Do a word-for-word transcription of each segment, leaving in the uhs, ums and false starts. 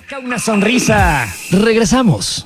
Saca una sonrisa. Regresamos.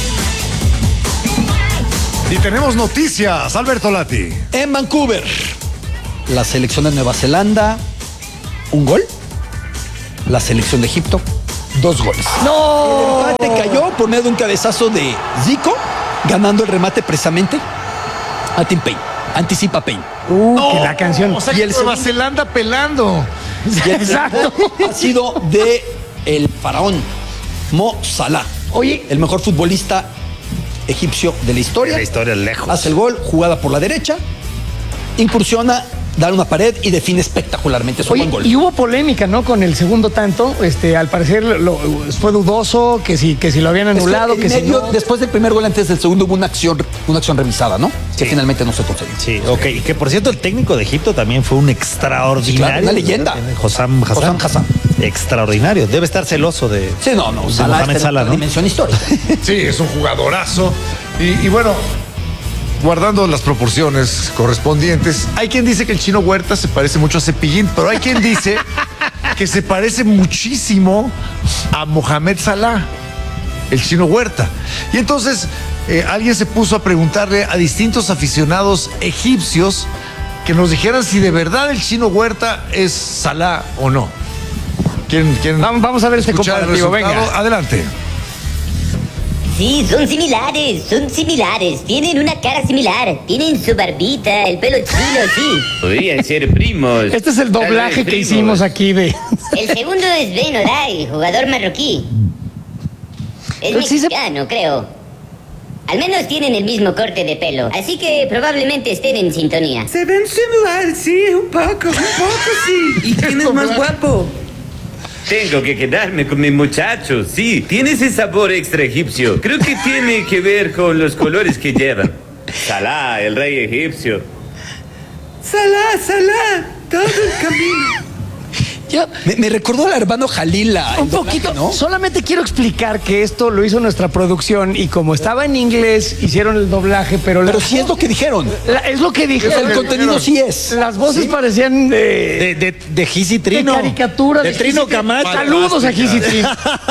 Y tenemos noticias, Alberto Lati. En Vancouver, la selección de Nueva Zelanda, un gol. La selección de Egipto, dos goles. ¡No! El empate cayó por medio de un cabezazo de Zico, ganando el remate precisamente a Tim Payne. Anticipa Payne. Uh, No, que la canción. O sea, Y que el Nueva segundo- Zelanda pelando. Y el Exacto. ha sido de el faraón Mo Salah. Oye. El mejor futbolista egipcio de la historia. La historia es lejos. Hace el gol, jugada por la derecha, incursiona, da una pared y define espectacularmente su Oye, buen gol. y hubo polémica, ¿no? Con el segundo tanto. Este, al parecer lo- fue dudoso, que si, que si lo habían anulado, Es que, en si medio, no. después del primer gol, antes del segundo, hubo una acción, una acción revisada, ¿no? Que Sí. finalmente no se concedió. Sí, ok. Y que por cierto, el técnico de Egipto también fue un extraordinario. Sí, claro, una leyenda. Hossam Hassan. Hossam Hassan. Extraordinario. Debe estar celoso de. Sí, no, no. de Salah Mohamed está en Salah, otra ¿no? dimensión histórica. Sí, es un jugadorazo. Y, y bueno, guardando las proporciones correspondientes, hay quien dice que el Chino Huerta se parece mucho a Cepillín, pero hay quien dice que se parece muchísimo a Mohamed Salah, el Chino Huerta. Y entonces eh, alguien se puso a preguntarle a distintos aficionados egipcios que nos dijeran si de verdad el Chino Huerta es Salah o no. ¿Quieren, quieren Vamos- vamos a ver este escuchar el comparativo, resultado? venga. Adelante. Sí, son similares, son similares. Tienen una cara similar. Tienen su barbita, el pelo chino, sí. Podrían ser primos. Este es el Tal doblaje vez que primos. hicimos aquí de. El segundo es Ben Oday, jugador marroquí. Es Pero sí se- mexicano, creo. Al menos tienen el mismo corte de pelo, así que probablemente estén en sintonía. Se ven similar, sí, un poco, un poco sí. ¿Y quién es más guapo? Tengo que quedarme con mi muchacho, sí. Tiene ese sabor extra egipcio. Creo que tiene que ver con los colores que llevan. Salah, el rey egipcio. Salah, Salah, todo el camino. Yo, Me, me recordó al hermano Jalila. un poquito, ¿no? Solamente quiero explicar que esto lo hizo nuestra producción y como estaba en inglés, hicieron el doblaje, pero, Pero la- sí es lo que dijeron. la- es lo que dije. El contenido sí es. Las voces parecían de, De, de, de Gisi de Trino. caricatura. De Trino Gisi- Camacho. Saludos a Gisi Trino.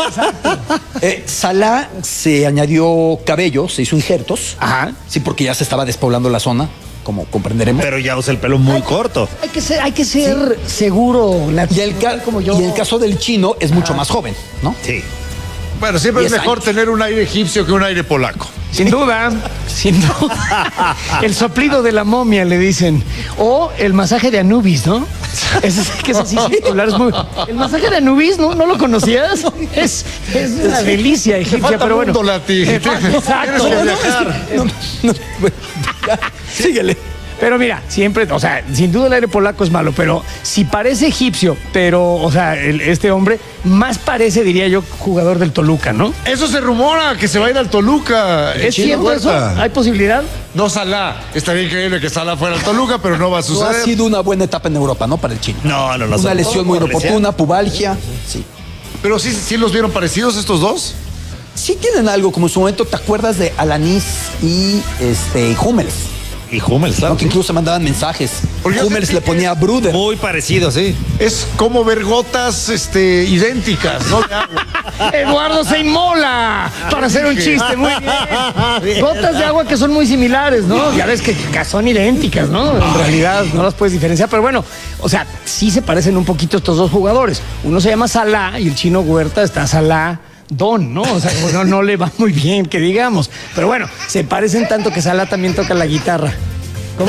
Eh, Salah se añadió cabello, se hizo injertos. Ajá. Sí, porque ya se estaba despoblando la zona, como comprenderemos. Pero ya usa el pelo muy corto. Hay que ser, hay que ser seguro. La, y, el ca- como yo. y el caso del chino es mucho más joven, ¿no? Sí. Bueno, siempre es diez mejor años. tener un aire egipcio que un aire polaco. Sin duda, sin duda. El soplido de la momia, le dicen. O el masaje de Anubis, ¿no? Es, es que es así circular, es muy... El masaje de Anubis, ¿no? ¿No lo conocías? Es, es una delicia egipcia, falta pero bueno. mundo, Lati. Eh, falta- Exacto. Tienes que No, viajar. No, no, bueno, ya, síguele. Pero mira, siempre, o sea, sin duda el aire polaco es malo, pero si parece egipcio, pero, o sea, el- este hombre más parece, diría yo, jugador del Toluca, ¿no? Eso se rumora que se va a ir al Toluca. el ¿Es Chino cierto eso? Huerta. ¿Hay posibilidad? No Salah. Estaría increíble que Salah fuera al Toluca, pero no va a No ha suceder. sido una buena etapa en Europa, ¿no? Para el chino. No, no, no. Una lesión muy Lesión. inoportuna, pubalgia. Sí. Pero sí, sí los vieron parecidos estos dos. Sí tienen algo, como en su momento, ¿te acuerdas de Alanis y este Hummels? Y Hummels, ¿No? claro. Que incluso se mandaban mensajes. Porque yo Hummels sentí le ponía Bruder. Muy parecido, sí. Es como ver gotas este, idénticas, ¿no? De agua. Eduardo se inmola para hacer un chiste, muy bien. Gotas de agua que son muy similares, ¿no? Ya ves que que son idénticas, ¿no? En realidad no las puedes diferenciar, pero bueno, o sea, sí se parecen un poquito estos dos jugadores. Uno se llama Salah y el Chino Huerta está Salah Don, ¿no? O sea, no, no le va muy bien, que digamos. Pero bueno, se parecen tanto que Salah también toca la guitarra. ¿Cómo?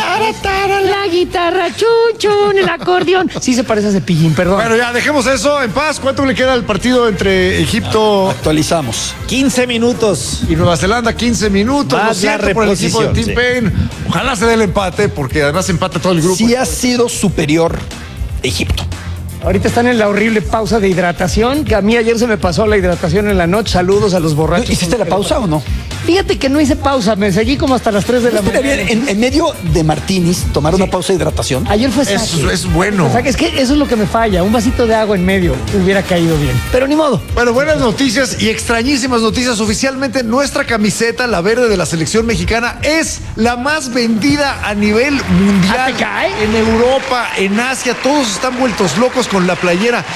La guitarra, chun, chun, el acordeón. Sí se parece a Cepillín, perdón. Bueno, ya dejemos eso en paz. ¿Cuánto le queda al partido entre Egipto Actualizamos. quince minutos. y Nueva Zelanda? quince minutos. Más Lo siento la por el equipo de Tim reposición, Payne. Ojalá se dé el empate, porque además empata todo el grupo. Sí ha sido superior Egipto. Ahorita están en la horrible pausa de hidratación, que a mí ayer se me pasó la hidratación en la noche. Saludos a los borrachos. ¿Hiciste la pausa o no? Fíjate que no hice pausa, me seguí como hasta las tres de la Estaría mañana. bien, en, en medio de Martinis, tomar una pausa de hidratación. Ayer fue Es, saque. es bueno. O sea, que es que eso es lo que me falla. Un vasito de agua en medio hubiera caído bien. Pero ni modo. Bueno, buenas noticias y extrañísimas noticias. Oficialmente nuestra camiseta, la verde de la selección mexicana, es la más vendida a nivel mundial. ¿Ah, te cae? En Europa, en Asia, todos están vueltos locos con la playera.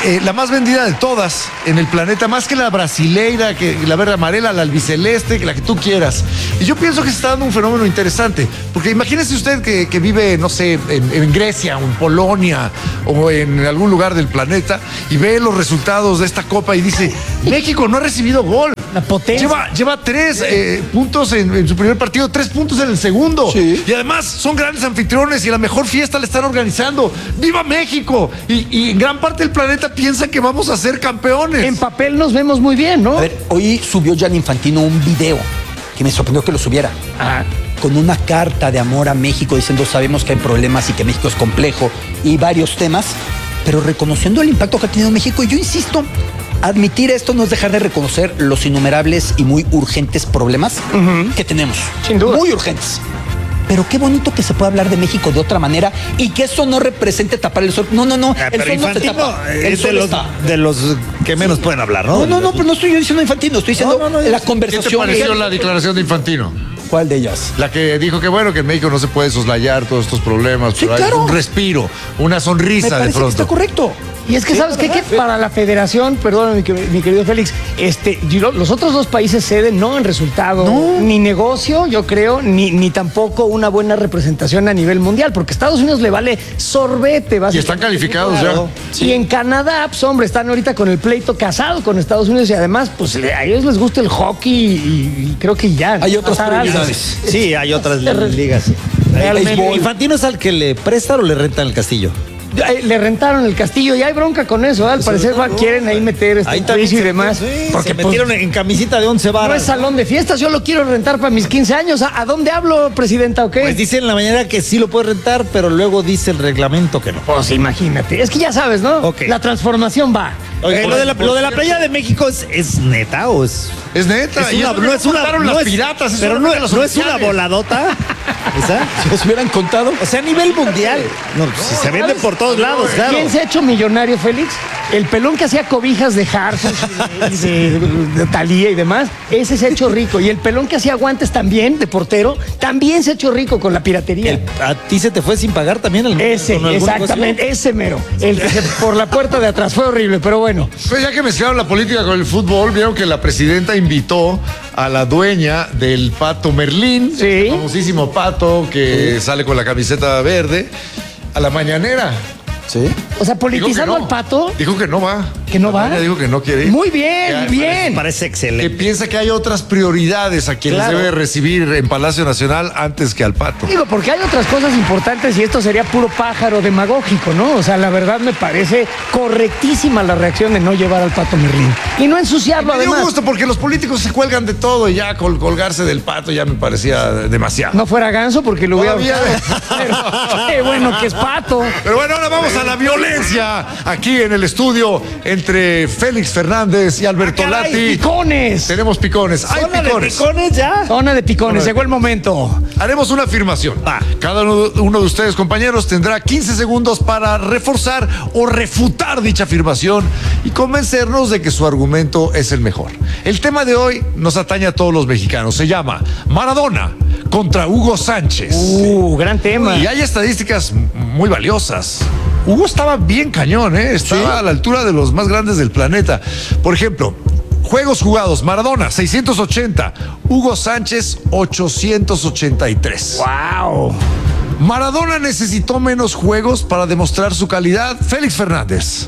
eh, la más vendida de todas en el planeta, más que la brasileira, que la verde amarela, la albiceleste, que la que tú quieras. Y yo pienso que se está dando un fenómeno interesante, porque imagínese usted que, que vive, no sé, en, en Grecia o en Polonia o en algún lugar del planeta y ve los resultados de esta copa y dice, México no ha recibido gol. La potencia. Lleva, lleva tres eh, puntos en, en su primer partido, tres puntos en el segundo. Sí. Y además son grandes anfitriones y la mejor fiesta la están organizando. ¡Viva México! Y, y en gran parte del planeta piensa que vamos a ser campeones. En papel nos vemos muy bien, ¿no? A ver, hoy subió Gianni Infantino un video que me sorprendió que lo subiera. Ah. Con una carta de amor a México diciendo sabemos que hay problemas y que México es complejo y varios temas, pero reconociendo el impacto que ha tenido México. Y yo insisto, admitir esto no es dejar de reconocer los innumerables y muy urgentes problemas uh-huh. que tenemos. Sin duda. Muy urgentes. Pero qué bonito que se pueda hablar de México de otra manera y que eso no represente tapar el sol. No, no, no. Ah, el pero sol no se Infantino tapa. El es sol de los, está. de los que menos Sí. pueden hablar, ¿no? No, no, no, pero no estoy yo diciendo Infantino, estoy diciendo No, no, no, la yo- ¿Qué te conversación. pareció la declaración de Infantino? ¿Cuál de ellas? La que dijo que bueno, que en México no se puede soslayar todos estos problemas, Sí, pero claro. hay un respiro, una Me sonrisa de parece que está pronto. correcto. Y es que, ¿sabes qué? Que para la federación, perdón, mi, que- mi querido Félix, este, yo- los otros dos países ceden no en resultado, ni negocio, yo creo, ni, ni tampoco una buena representación a nivel mundial, porque Estados Unidos le vale sorbete. Y básicamente. están calificados Claro. ya. Y en Canadá, pues hombre, están ahorita con el pleito casado con Estados Unidos y además, pues le- a ellos les gusta el hockey y, y creo que ya. Hay otras pasar algo. prioridades. Sí, hay otras Re- ligas. Realmente. Béisbol. ¿Infantino es al que le prestan o le rentan el castillo? Eh, Le rentaron el castillo y hay bronca con eso, ¿eh? Al parecer va- quieren ahí meter este Ahí también juicio y se- demás. sí, porque se pues, metieron en camisita de once no varas. es salón de fiestas, yo lo quiero rentar para mis quince años. ¿A, a dónde hablo, presidenta, o qué? Pues dice en la mañana que sí lo puede rentar, pero luego dice el reglamento que no. Pues imagínate, es que ya sabes, ¿no? Ok. La transformación va. Oiga, ¿y Por- lo de la, por lo de la cierto. playa de México es, es neta o es...? Es neta. Es y una, eso no que es una, contaron no las es- piratas. eso pero no, solamente los no es una oficiales. voladota. ¿Esa? Si nos hubieran contado. O sea, a nivel mundial. No, pues, si se vende por todos lados, claro. ¿Quién se ha hecho millonario, Félix? El pelón que hacía cobijas de Harford y de, de, de Thalía y demás, ese se ha hecho rico. Y el pelón que hacía guantes también, de portero, también se ha hecho rico con la piratería. El- ¿A ti se te fue sin pagar también el Ese, con algún exactamente, ese mero. El que se, por la puerta de atrás fue horrible, pero bueno. Pues ya que mezclaron la política con el fútbol, vieron que la presidenta invitó a la dueña del Pato Merlín, Sí. el famosísimo pato que sale con la camiseta verde, a la mañanera. Sí. O sea, Dijo que politizando no. al pato, Dijo que no va. ¿Que no La va? dueña dijo que no quiere ir. muy bien, Ya, bien. Parece Que excelente. piensa que hay otras prioridades a quienes Claro. debe recibir en Palacio Nacional antes que al pato. Digo, porque hay otras cosas importantes y esto sería puro pájaro demagógico, ¿no? O sea, la verdad me parece correctísima la reacción de no llevar al pato Merlín. Y no ensuciarlo, Me dio además. gusto porque los políticos se cuelgan de todo y ya col- colgarse del pato ya me parecía demasiado. No fuera ganso porque lo hubiera... Todavía. Pero qué bueno que es pato. Pero bueno, ahora vamos a la violencia aquí en el estudio entre Félix Fernández y Alberto Lati. ¡Picones! Tenemos picones. Hay ¿Zona de picones. picones ya? Zona de picones, llegó el momento. Haremos una afirmación. Va. Cada uno, uno de ustedes, compañeros, tendrá quince segundos para reforzar o refutar dicha afirmación y convencernos de que su argumento es el mejor. El tema de hoy nos atañe a todos los mexicanos. Se llama Maradona contra Hugo Sánchez. Uh, gran tema. Y hay estadísticas muy valiosas. Hugo estaba bien cañón, ¿eh? Estaba a la altura de los más grandes del planeta. Por ejemplo, juegos jugados, Maradona, seiscientos ochenta, Hugo Sánchez, ochocientos ochenta y tres. ¡Wow! Maradona necesitó menos juegos para demostrar su calidad. Félix Fernández.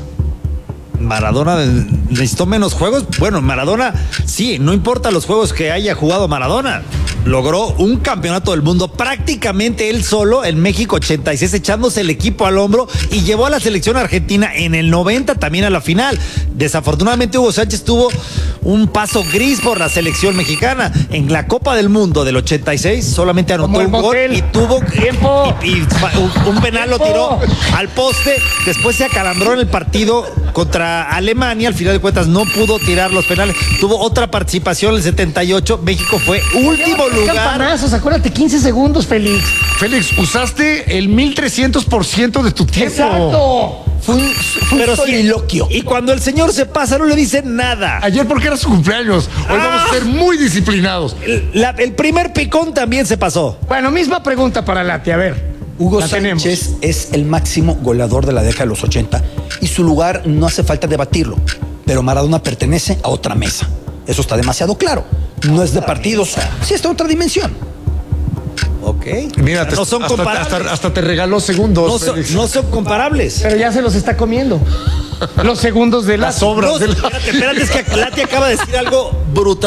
Maradona necesitó menos juegos. Bueno, Maradona, sí, no importa los juegos que haya jugado Maradona. Logró un campeonato del mundo prácticamente él solo en México ochenta y seis, echándose el equipo al hombro y llevó a la selección argentina en el noventa también a la final. Desafortunadamente Hugo Sánchez tuvo un paso gris por la selección mexicana. En la Copa del Mundo del ochenta y seis solamente anotó Como el un gol motel. y tuvo Tiempo. y, y un, un penal lo tiró Tiempo. al poste. Después se acalambró en el partido contra Alemania. Al final de cuentas no pudo tirar los penales. Tuvo otra participación en el setenta y ocho. México fue último lugar. Campanazos, acuérdate, quince segundos, Félix. Félix, usaste el mil trescientos por ciento de tu tiempo. Exacto. Fue un, fue un Pero sí, soliloquio. y cuando el señor se pasa no le dicen nada. Ayer porque era su cumpleaños. Hoy vamos a ser muy disciplinados. El, la- el primer picón también se pasó. Bueno, misma pregunta para Lati, a ver. Hugo La tenemos. Sánchez es el máximo goleador de la década de los ochenta y su lugar no hace falta debatirlo, pero Maradona pertenece a otra mesa. Eso está demasiado claro. No es de partidos, sí está en otra dimensión. Ok. Mira, te- no son hasta, comparables. hasta- hasta te regaló segundos. no, son, Félix. no son comparables. Pero ya se los está comiendo. Los segundos de Las la obras No, de la- espérate, espérate, es que Lati acaba de decir algo brutal.